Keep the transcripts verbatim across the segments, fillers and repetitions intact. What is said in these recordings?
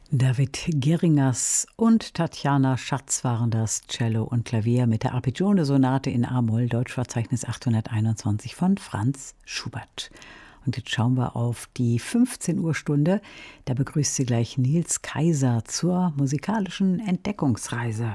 David Geringers und Tatjana Schatz waren das, Cello und Klavier mit der Arpeggione-Sonate in A-Moll, Deutschverzeichnis achthunderteinundzwanzig von Franz Schubert. Und jetzt schauen wir auf die fünfzehn Uhr Stunde. Da begrüßt sie gleich Nils Kaiser zur musikalischen Entdeckungsreise.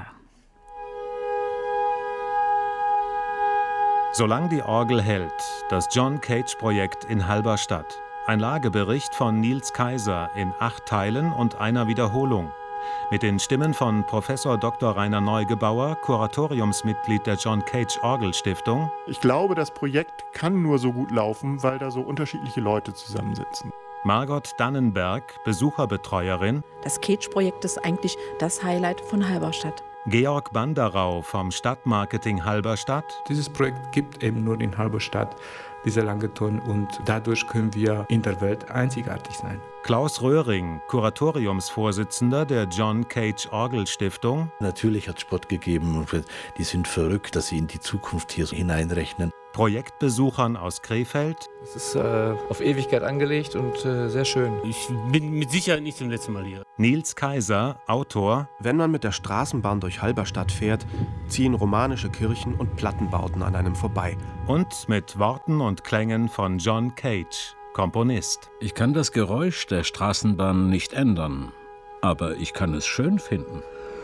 Solang die Orgel hält, das John Cage-Projekt in Halberstadt. Ein Lagebericht von Nils Kaiser in acht Teilen und einer Wiederholung. Mit den Stimmen von Professor Doktor Rainer Neugebauer, Kuratoriumsmitglied der John Cage Orgelstiftung. Ich glaube, das Projekt kann nur so gut laufen, weil da so unterschiedliche Leute zusammensitzen. Margot Dannenberg, Besucherbetreuerin. Das Cage-Projekt ist eigentlich das Highlight von Halberstadt. Georg Banderau vom Stadtmarketing Halberstadt. Dieses Projekt gibt eben nur in Halberstadt, dieser Langeton, und dadurch können wir in der Welt einzigartig sein. Klaus Röhring, Kuratoriumsvorsitzender der John Cage Orgelstiftung. Natürlich hat es Spott gegeben, die sind verrückt, dass sie in die Zukunft hier hineinrechnen. Projektbesuchern aus Krefeld. Es ist äh, auf Ewigkeit angelegt und äh, sehr schön. Ich bin mit Sicherheit nicht zum letzten Mal hier. Nils Kaiser, Autor. Wenn man mit der Straßenbahn durch Halberstadt fährt, ziehen romanische Kirchen und Plattenbauten an einem vorbei. Und mit Worten und Klängen von John Cage, Komponist. Ich kann das Geräusch der Straßenbahn nicht ändern, aber ich kann es schön finden.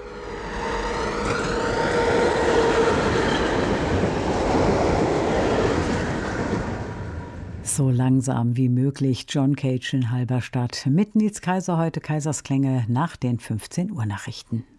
So langsam wie möglich John Cage in Halberstadt. Mit Nils Kaiser heute Kaisers Klänge nach den fünfzehn Uhr Nachrichten.